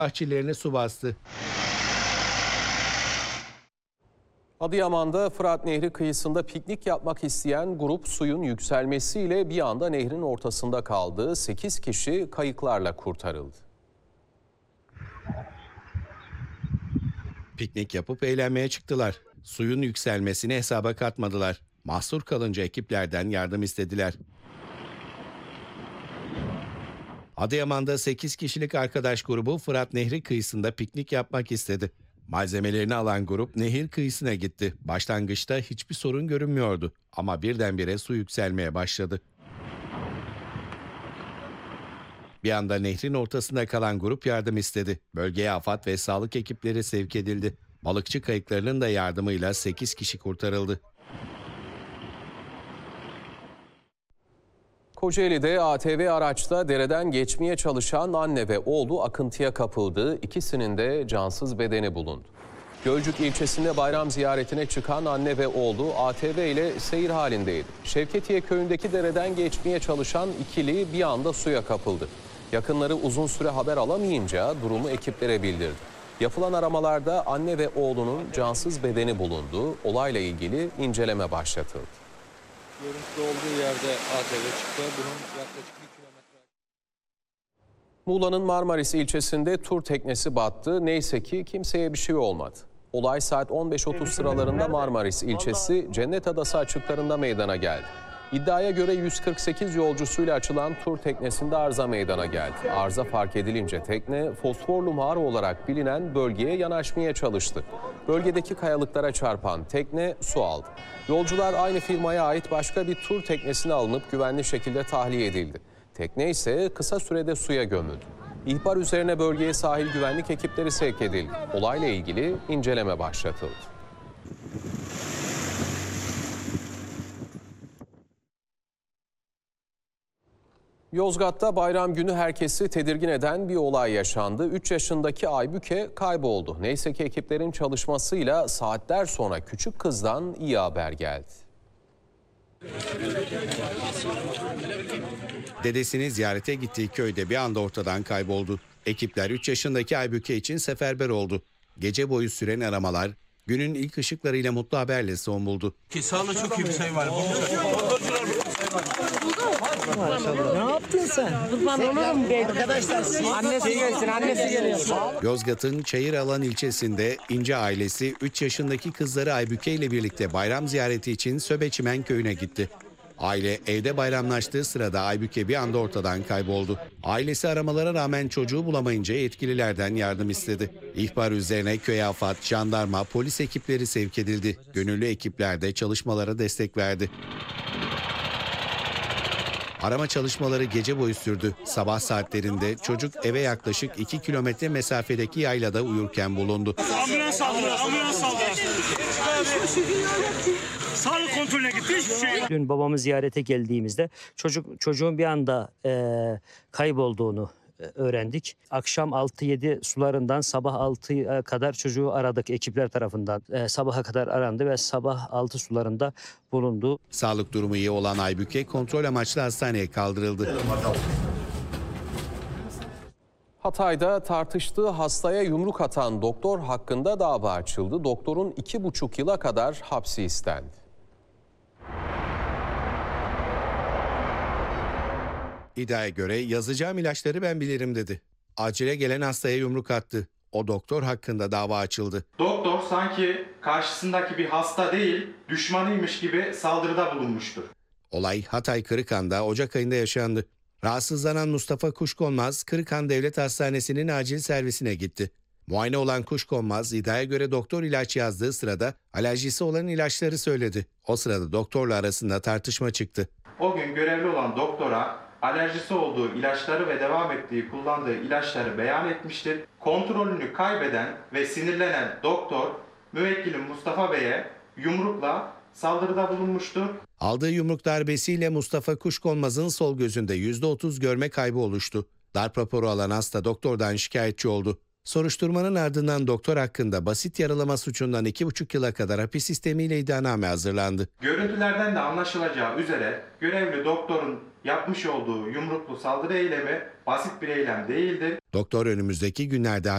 bahçelerini su bastı. Adıyaman'da Fırat Nehri kıyısında piknik yapmak isteyen grup suyun yükselmesiyle bir anda nehrin ortasında kaldı. 8 kişi kayıklarla kurtarıldı. Piknik yapıp eğlenmeye çıktılar. Suyun yükselmesini hesaba katmadılar. Mahsur kalınca ekiplerden yardım istediler. Adıyaman'da 8 kişilik arkadaş grubu Fırat Nehri kıyısında piknik yapmak istedi. Malzemelerini alan grup nehir kıyısına gitti. Başlangıçta hiçbir sorun görünmüyordu ama birdenbire su yükselmeye başladı. Bir anda nehrin ortasında kalan grup yardım istedi. Bölgeye AFAD ve sağlık ekipleri sevk edildi. Balıkçı kayıklarının da yardımıyla 8 kişi kurtarıldı. Kocaeli'de ATV araçta dereden geçmeye çalışan anne ve oğlu akıntıya kapıldı. İkisinin de cansız bedeni bulundu. Gölcük ilçesinde bayram ziyaretine çıkan anne ve oğlu ATV ile seyir halindeydi. Şevketiye köyündeki dereden geçmeye çalışan ikili bir anda suya kapıldı. Yakınları uzun süre haber alamayınca durumu ekiplere bildirdi. Yapılan aramalarda anne ve oğlunun cansız bedeni bulundu. Olayla ilgili inceleme başlatıldı. Görüntüde olduğu yerde ATV çıktı. Bunun yaklaşık 1 kilometre. Muğla'nın Marmaris ilçesinde tur teknesi battı. Neyse ki kimseye bir şey olmadı. Olay saat 15.30 sıralarında Marmaris ilçesi Cennet Adası açıklarında meydana geldi. İddiaya göre 148 yolcusuyla açılan tur teknesinde arıza meydana geldi. Arıza fark edilince tekne Fosforlu Mağara olarak bilinen bölgeye yanaşmaya çalıştı. Bölgedeki kayalıklara çarpan tekne su aldı. Yolcular aynı firmaya ait başka bir tur teknesine alınıp güvenli şekilde tahliye edildi. Tekne ise kısa sürede suya gömüldü. İhbar üzerine bölgeye sahil güvenlik ekipleri sevk edildi. Olayla ilgili inceleme başlatıldı. Yozgat'ta bayram günü herkesi tedirgin eden bir olay yaşandı. 3 yaşındaki Aybüke kayboldu. Neyse ki ekiplerin çalışmasıyla saatler sonra küçük kızdan iyi haber geldi. Dedesini ziyarete gittiği köyde bir anda ortadan kayboldu. Ekipler 3 yaşındaki Aybüke için seferber oldu. Gece boyu süren aramalar günün ilk ışıklarıyla mutlu haberle son buldu. Sağlığı çok iyi bir şey var. Ne yaptın sen? Kurban olurum be. Arkadaşlar annesi gelsin, annesi geliyor. Yozgat'ın Çayıralan ilçesinde İnce ailesi 3 yaşındaki kızları Aybüke ile birlikte bayram ziyareti için Söbeçimen köyüne gitti. Aile evde bayramlaştığı sırada Aybüke bir anda ortadan kayboldu. Ailesi aramalara rağmen çocuğu bulamayınca yetkililerden yardım istedi. İhbar üzerine köye AFAD, jandarma, polis ekipleri sevk edildi. Gönüllü ekipler de çalışmalara destek verdi. Arama çalışmaları gece boyu sürdü. Sabah saatlerinde çocuk eve yaklaşık 2 kilometre mesafedeki yaylada uyurken bulundu. Ambulans saldırı, ambulans saldırı. Sağlık kontrolüne gitti, hiçbir şey yok. Dün babamı ziyarete geldiğimizde çocuğun bir anda kaybolduğunu öğrendik. Akşam 6-7 sularından sabah 6'ya kadar çocuğu aradık ekipler tarafından. Sabaha kadar arandı ve sabah 6 sularında bulundu. Sağlık durumu iyi olan Aybüke kontrol amaçlı hastaneye kaldırıldı. Hatay'da tartıştığı hastaya yumruk atan doktor hakkında dava açıldı. Doktorun 2,5 yıla kadar hapsi istendi. İddiaya göre yazacağım ilaçları ben bilirim dedi. Acile gelen hastaya yumruk attı. O doktor hakkında dava açıldı. Doktor sanki karşısındaki bir hasta değil, düşmanıymış gibi saldırıda bulunmuştur. Olay Hatay Kırıkhan'da Ocak ayında yaşandı. Rahatsızlanan Mustafa Kuşkonmaz, Kırıkhan Devlet Hastanesi'nin acil servisine gitti. Muayene olan Kuşkonmaz, iddiaya göre doktor ilaç yazdığı sırada alerjisi olan ilaçları söyledi. O sırada doktorla arasında tartışma çıktı. O gün görevli olan doktora alerjisi olduğu ilaçları ve devam ettiği kullandığı ilaçları beyan etmiştir. Kontrolünü kaybeden ve sinirlenen doktor müvekkilim Mustafa Bey'e yumrukla saldırıda bulunmuştur. Aldığı yumruk darbesiyle Mustafa Kuşkonmaz'ın sol gözünde %30 görme kaybı oluştu. Darp raporu alan hasta doktordan şikayetçi oldu. Soruşturmanın ardından doktor hakkında basit yaralama suçundan 2,5 yıla kadar hapis sistemiyle iddianame hazırlandı. Görüntülerden de anlaşılacağı üzere görevli doktorun yapmış olduğu yumruklu saldırı eylemi basit bir eylem değildir. Doktor önümüzdeki günlerde